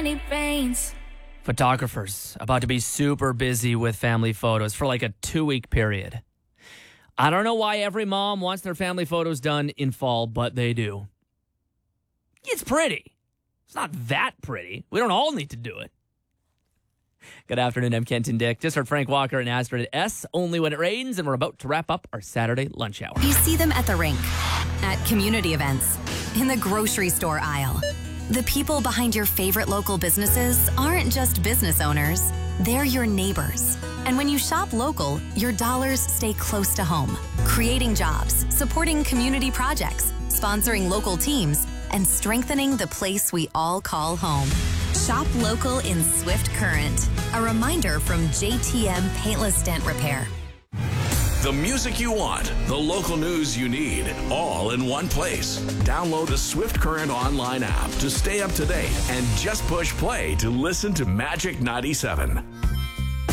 many pains. Photographers about to be super busy with family photos for like a 2-week period. I don't know why every mom wants their family photos done in fall, but they do. It's pretty. It's not that pretty. We don't all need to do it. Good afternoon, I'm Kenton Dick. Just heard Frank Walker and Astrid at S, Only When It Rains, and we're about to wrap up our Saturday lunch hour. You see them at the rink, at community events, in the grocery store aisle. The people behind your favorite local businesses aren't just business owners, they're your neighbors. And when you shop local, your dollars stay close to home, creating jobs, supporting community projects, sponsoring local teams, and strengthening the place we all call home. Shop local in Swift Current. A reminder from JTM Paintless Dent Repair. The music you want, the local news you need, all in one place. Download the Swift Current online app to stay up to date and just push play to listen to Magic 97.